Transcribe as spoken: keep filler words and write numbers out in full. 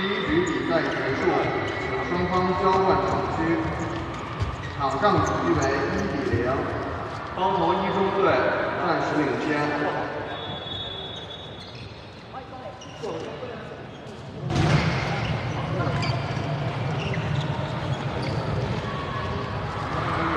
一局比赛结束，请双方交换场区。场上局为一比零，方头一中队暂时领先。